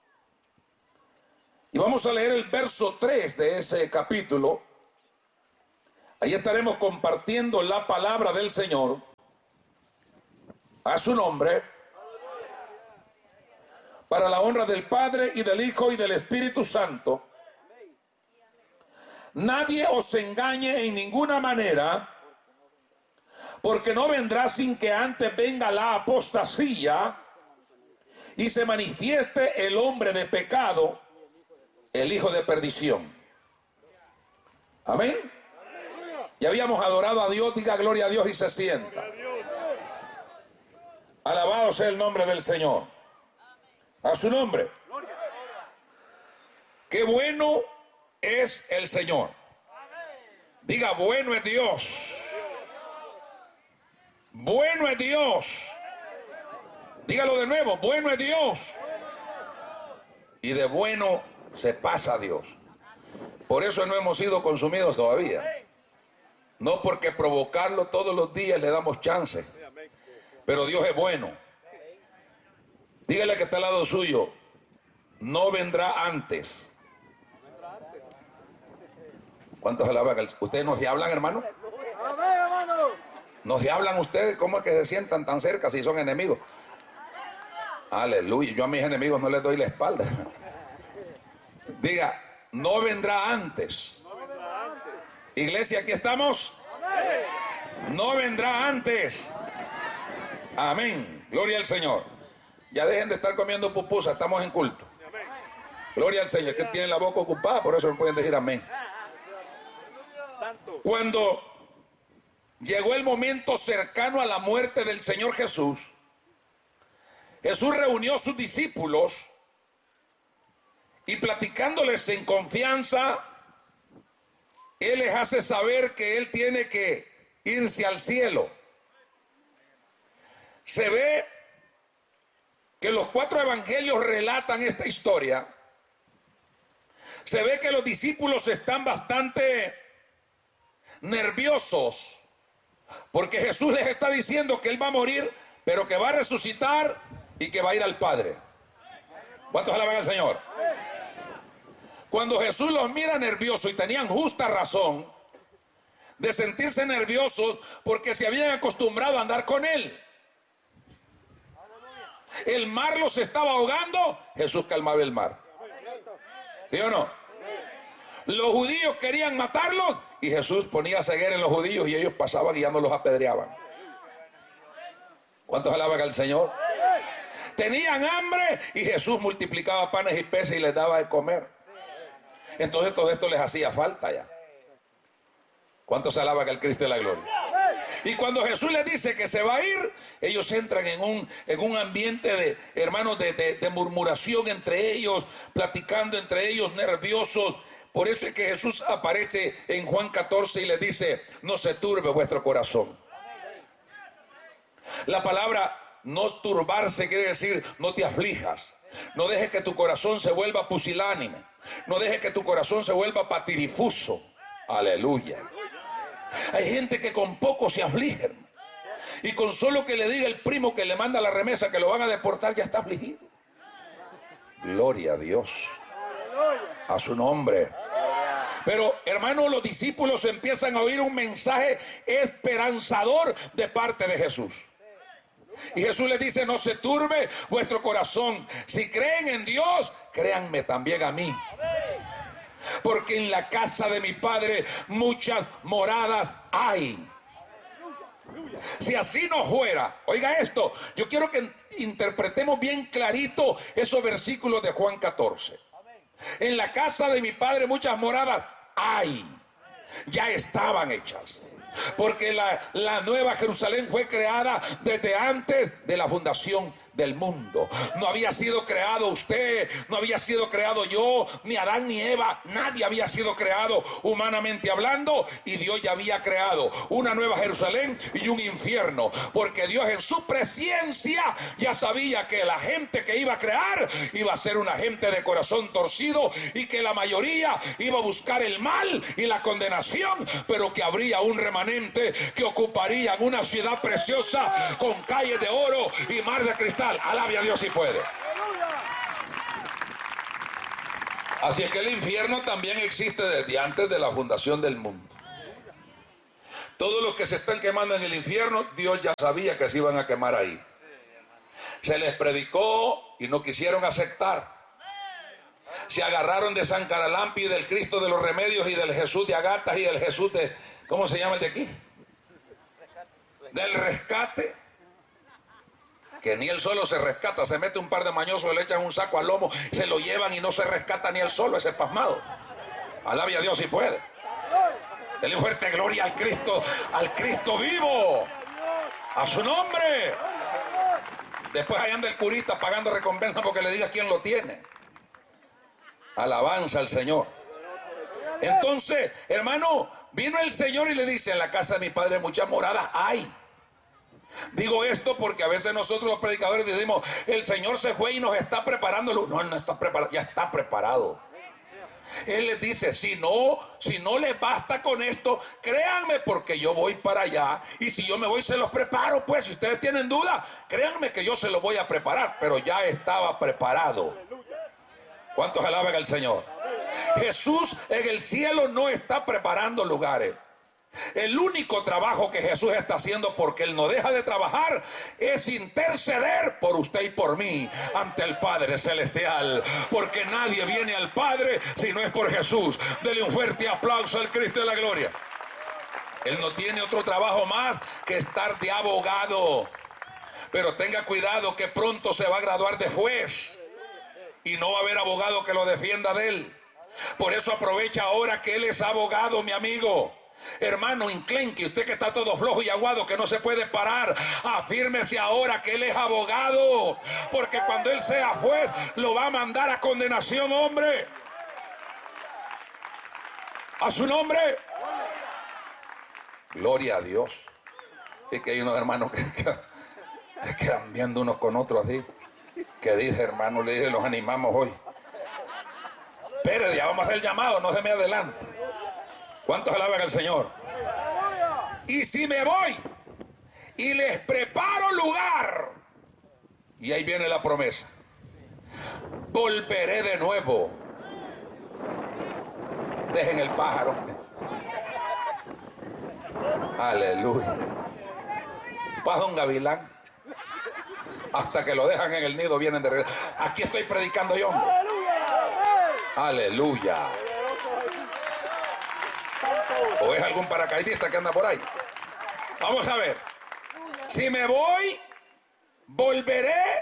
y vamos a leer el verso 3 de ese capítulo. Ahí estaremos compartiendo la palabra del Señor a su nombre, para la honra del Padre y del Hijo y del Espíritu Santo. Nadie os engañe en ninguna manera, porque no vendrá sin que antes venga la apostasía y se manifieste el hombre de pecado, el hijo de perdición. Amén. Ya habíamos adorado a Dios, diga gloria a Dios y se sienta. Alabado sea el nombre del Señor. A su nombre. Qué bueno es el Señor. Diga, bueno es Dios. Bueno es Dios. Dígalo de nuevo, bueno es Dios. Y de bueno se pasa a Dios. Por eso no hemos sido consumidos todavía. No porque provocarlo todos los días le damos chance. Pero Dios es bueno. Dígale que está al lado suyo, no vendrá antes. ¿Cuántos alaban? ¿Ustedes no se hablan, hermano? ¿No se hablan ustedes? ¿Cómo es que se sientan tan cerca si son enemigos? Aleluya. Yo a mis enemigos no les doy la espalda. Diga, no vendrá antes. Iglesia, aquí estamos. No vendrá antes. Amén. Gloria al Señor. Ya dejen de estar comiendo pupusa, estamos en culto. Gloria al Señor, que tienen la boca ocupada, por eso no pueden decir amén. Cuando llegó el momento cercano a la muerte del Señor Jesús, Jesús reunió a sus discípulos y platicándoles en confianza, Él les hace saber que Él tiene que irse al cielo. Se ve que los 4 evangelios relatan esta historia. Se ve que los discípulos están bastante nerviosos porque Jesús les está diciendo que Él va a morir, pero que va a resucitar y que va a ir al Padre. ¿Cuántos alaban al Señor? Cuando Jesús los mira nerviosos, y tenían justa razón de sentirse nerviosos porque se habían acostumbrado a andar con Él. El mar los estaba ahogando, Jesús calmaba el mar. ¿Sí o no? Los judíos querían matarlos y Jesús ponía ceguera en los judíos y ellos pasaban y ya no los apedreaban. ¿Cuántos alaban al Señor? Tenían hambre y Jesús multiplicaba panes y peces y les daba de comer. Entonces todo esto les hacía falta ya. ¿Cuántos alaban al Cristo de la gloria? Y cuando Jesús les dice que se va a ir, ellos entran en un ambiente de, hermanos, de murmuración entre ellos, platicando entre ellos, nerviosos. Por eso es que Jesús aparece en Juan 14 y les dice, no se turbe vuestro corazón. La palabra no turbarse quiere decir no te aflijas. No dejes que tu corazón se vuelva pusilánime. No dejes que tu corazón se vuelva patirifuso. Aleluya. Hay gente que con poco se aflige, y con solo que le diga el primo que le manda la remesa que lo van a deportar ya está afligido. Gloria a Dios, a su nombre. Pero hermanos, los discípulos empiezan a oír un mensaje esperanzador de parte de Jesús. Y Jesús les dice, no se turbe vuestro corazón. Si creen en Dios, créanme también a mí. Porque en la casa de mi Padre muchas moradas hay. Si así no fuera, oiga esto, yo quiero que interpretemos bien clarito esos versículos de Juan 14. En la casa de mi Padre muchas moradas hay. Ya estaban hechas. Porque la nueva Jerusalén fue creada desde antes de la fundación del mundo. No había sido creado usted, no había sido creado yo, ni Adán ni Eva. Nadie había sido creado humanamente hablando, y Dios ya había creado una nueva Jerusalén y un infierno, porque Dios en su presencia ya sabía que la gente que iba a crear iba a ser una gente de corazón torcido, y que la mayoría iba a buscar el mal y la condenación, pero que habría un remanente que ocuparía una ciudad preciosa con calles de oro y mar de cristal. Alabe a Dios si puede. Así es que el infierno también existe desde antes de la fundación del mundo. Todos los que se están quemando en el infierno, Dios ya sabía que se iban a quemar ahí. Se les predicó y no quisieron aceptar. Se agarraron de San Caralampi y del Cristo de los Remedios y del Jesús de Agatas y del Jesús de, ¿cómo se llama el de aquí? Del Rescate. Que ni él solo se rescata, se mete un par de mañosos, le echan un saco al lomo, se lo llevan y no se rescata ni él solo, ese pasmado. Alabe a Dios si puede. Dele fuerte gloria al Cristo vivo, a su nombre. Después ahí anda el curita pagando recompensa porque le diga quién lo tiene. Alabanza al Señor. Entonces, hermano, vino el Señor y le dice: en la casa de mi padre muchas moradas hay. Digo esto porque a veces nosotros los predicadores decimos: el Señor se fue y nos está preparando. No, él no está preparado, ya está preparado. Él les dice: si no les basta con esto, créanme, porque yo voy para allá, y si yo me voy se los preparo. Pues si ustedes tienen duda, créanme que yo se los voy a preparar. Pero ya estaba preparado. ¿Cuántos alaban al Señor? Jesús en el cielo no está preparando lugares. El único trabajo que Jesús está haciendo, porque Él no deja de trabajar, es interceder por usted y por mí ante el Padre Celestial, porque nadie viene al Padre si no es por Jesús. Dele un fuerte aplauso al Cristo de la gloria. Él no tiene otro trabajo más que estar de abogado, pero tenga cuidado que pronto se va a graduar de juez y no va a haber abogado que lo defienda de él. Por eso aprovecha ahora que Él es abogado, mi amigo. Hermano, inclenque, usted que está todo flojo y aguado, que no se puede parar, afírmese ahora que Él es abogado, porque cuando Él sea juez lo va a mandar a condenación, hombre. A su nombre. Gloria a Dios. Es que hay unos hermanos que quedan viendo unos con otros así, que dice: hermano, le dije, los animamos hoy. Pero ya vamos a hacer el llamado, no se me adelante. ¿Cuántos alaban al Señor? Y si me voy y les preparo lugar, y ahí viene la promesa, volveré de nuevo. Dejen el pájaro. Aleluya. Pasa un gavilán, hasta que lo dejan en el nido vienen de regreso. Aquí estoy predicando yo, hombre. Aleluya. ¿O es algún paracaidista que anda por ahí? Vamos a ver. Si me voy, volveré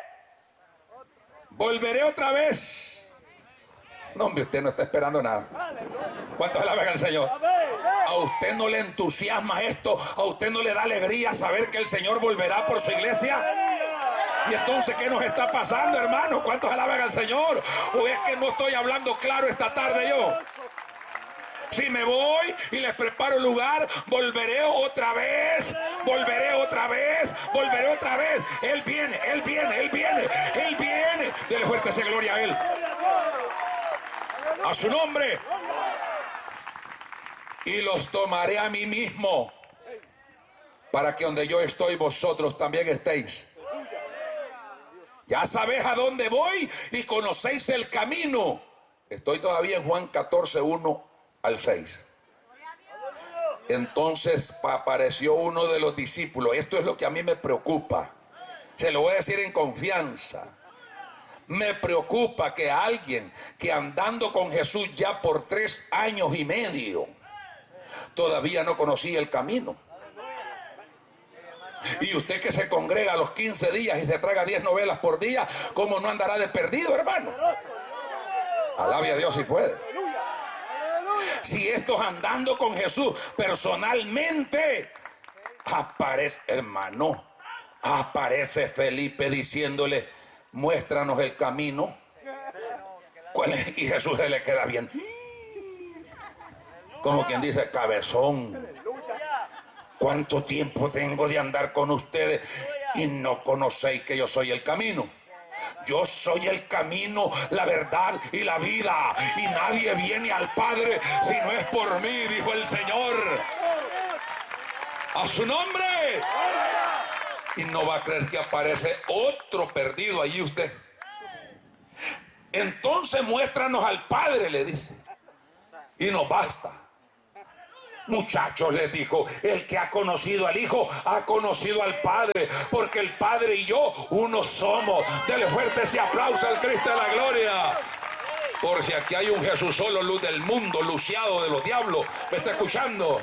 otra vez. No, hombre, usted no está esperando nada. ¿Cuántos alaban al Señor? ¿A usted no le entusiasma esto? ¿A usted no le da alegría saber que el Señor volverá por su iglesia? Y entonces, ¿qué nos está pasando, hermano? ¿Cuántos alaban al Señor? ¿O es que no estoy hablando claro esta tarde yo? Si me voy y les preparo lugar, volveré otra vez, volveré otra vez, volveré otra vez. Él viene, Él viene, Él viene, Él viene. Dele fuerte esa gloria a Él. A su nombre. Y los tomaré a mí mismo, para que donde yo estoy, vosotros también estéis. Ya sabéis a dónde voy y conocéis el camino. Estoy todavía en Juan 14, 1 al 6. Entonces apareció uno de los discípulos. Esto es lo que a mí me preocupa. Se lo voy a decir en confianza. Me preocupa que alguien que andando con Jesús ya por 3 años y medio todavía no conocía el camino. Y usted que se congrega a los 15 días y se traga 10 novelas por día, ¿cómo no andará de perdido, hermano? Alabe a Dios si puede. Si estos andando con Jesús personalmente aparece, hermano, Aparece Felipe diciéndole, muéstranos el camino. ¿Cuál es? Y Jesús se le queda bien, como quien dice, cabezón, ¿cuánto tiempo tengo de andar con ustedes y no conocéis que yo soy el camino? Yo soy el camino, la verdad y la vida, y nadie viene al Padre si no es por mí, dijo el Señor. A su nombre. Y no va a creer que aparece otro perdido allí usted. Entonces muéstranos al Padre, le dice, y nos basta. Muchachos, les dijo, el que ha conocido al Hijo ha conocido al Padre, porque el Padre y yo uno somos. Dele fuerte ese aplauso al Cristo de la gloria. Por si aquí hay un Jesús solo, luz del mundo, luciado de los diablos, ¿me está escuchando?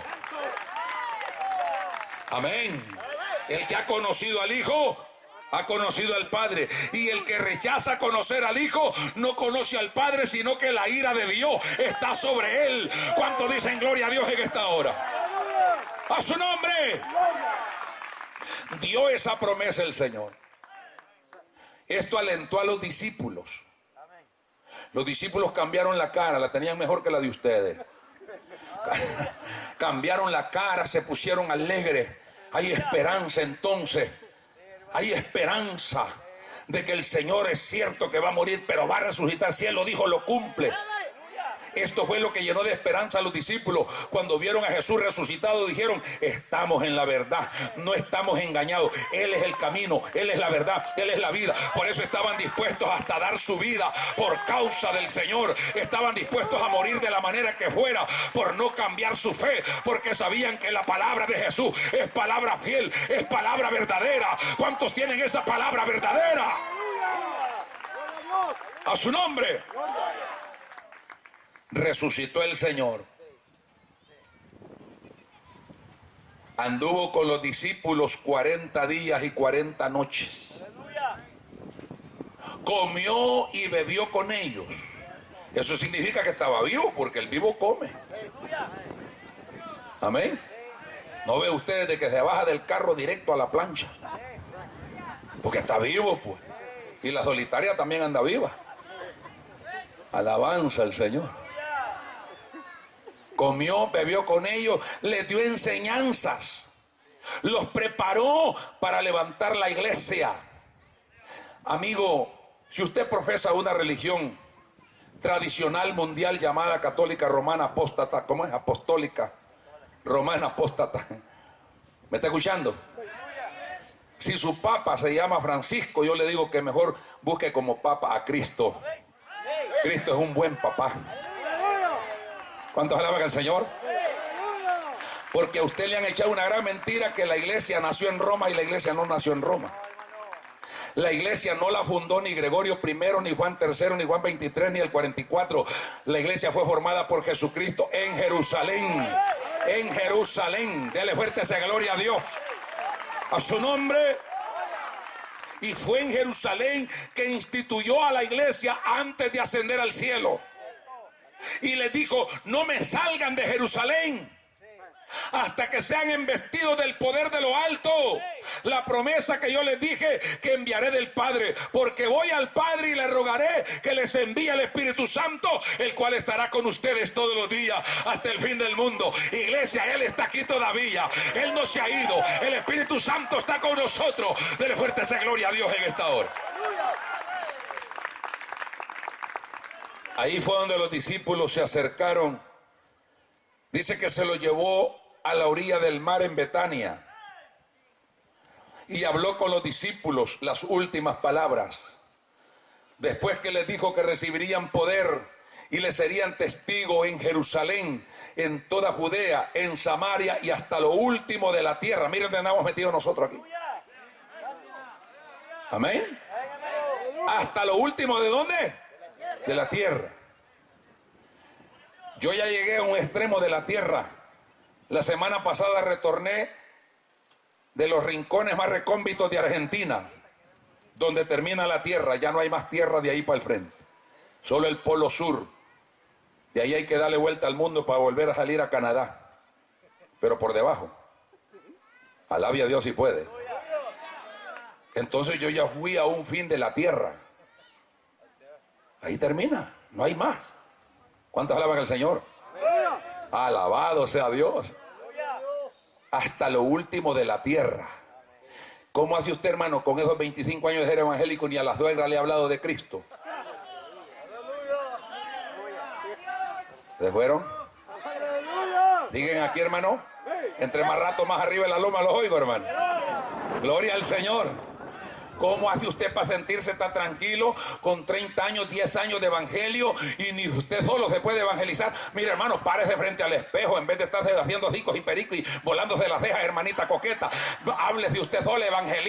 Amén. El que ha conocido al Hijo ha conocido al Padre, y el que rechaza conocer al Hijo no conoce al Padre, sino que la ira de Dios está sobre él. ¿Cuántos dicen gloria a Dios en esta hora? ¡A su nombre! Dio esa promesa el Señor. Esto alentó a los discípulos. Los discípulos cambiaron la cara, la tenían mejor que la de ustedes. Cambiaron la cara, se pusieron alegres. Hay esperanza entonces. Hay esperanza de que el Señor es cierto que va a morir, pero va a resucitar. Si Él lo dijo, lo cumple. Esto fue lo que llenó de esperanza a los discípulos. Cuando vieron a Jesús resucitado, dijeron, estamos en la verdad, no estamos engañados. Él es el camino, Él es la verdad, Él es la vida. Por eso estaban dispuestos hasta dar su vida por causa del Señor. Estaban dispuestos a morir de la manera que fuera por no cambiar su fe, porque sabían que la palabra de Jesús es palabra fiel, es palabra verdadera. ¿Cuántos tienen esa palabra verdadera? A su nombre. Resucitó el Señor. Anduvo con los discípulos 40 días y 40 noches. Comió y bebió con ellos. Eso significa que estaba vivo, porque el vivo come. Amén. ¿No ve ustedes de que se baja del carro directo a la plancha? Porque está vivo, pues. Y la solitaria también anda viva. Alabanza al Señor. Comió, bebió con ellos, les dio enseñanzas, los preparó para levantar la iglesia. Amigo, si usted profesa una religión tradicional mundial llamada católica romana apóstata, ¿cómo es? Apostólica romana apóstata, ¿me está escuchando? Si su papa se llama Francisco, yo le digo que mejor busque como papa a Cristo. Cristo es un buen papá. ¿Cuántos alaban al Señor? Porque a usted le han echado una gran mentira, que la iglesia nació en Roma, y la iglesia no nació en Roma. La iglesia no la fundó ni Gregorio I, ni Juan III, ni Juan XXIII, ni el 44. La iglesia fue formada por Jesucristo en Jerusalén. En Jerusalén. Dele fuerte esa gloria a Dios. A su nombre. Y fue en Jerusalén que instituyó a la iglesia antes de ascender al cielo. Y les dijo, no me salgan de Jerusalén hasta que sean embestidos del poder de lo alto. La promesa que yo les dije, que enviaré del Padre, porque voy al Padre y le rogaré que les envíe el Espíritu Santo, el cual estará con ustedes todos los días hasta el fin del mundo. Iglesia, Él está aquí todavía, Él no se ha ido, el Espíritu Santo está con nosotros. Dele fuerte esa gloria a Dios en esta hora. Ahí fue donde los discípulos se acercaron. Dice que se lo llevó a la orilla del mar en Betania y habló con los discípulos las últimas palabras. Después que les dijo que recibirían poder y les serían testigos en Jerusalén, en toda Judea, en Samaria y hasta lo último de la tierra. Miren dónde andamos metidos nosotros aquí. Amén. Hasta lo último, ¿de dónde? De la tierra. Yo ya llegué a un extremo de la tierra. La semana pasada retorné de los rincones más recónditos de Argentina, donde termina la tierra. Ya no hay más tierra de ahí para el frente, solo el polo sur. De ahí hay que darle vuelta al mundo para volver a salir a Canadá, pero por debajo. Alabe a Dios si puede. Entonces yo ya fui a un fin de la tierra. Ahí termina, no hay más. ¿Cuántos alaban al Señor? Alabado sea Dios. Hasta lo último de la tierra. ¿Cómo hace usted, hermano, con esos 25 años de ser evangélico ni a las suegras le ha hablado de Cristo? ¿Se fueron? Digan aquí, hermano. Entre más rato más arriba de la loma los oigo, hermano. Gloria al Señor. ¿Cómo hace usted para sentirse tan tranquilo con 30 años, 10 años de evangelio y ni usted solo se puede evangelizar? Mire, hermano, párese frente al espejo en vez de estarse haciendo hocicos y pericos y volándose las cejas, hermanita coqueta. Háblese usted solo, evangeliza.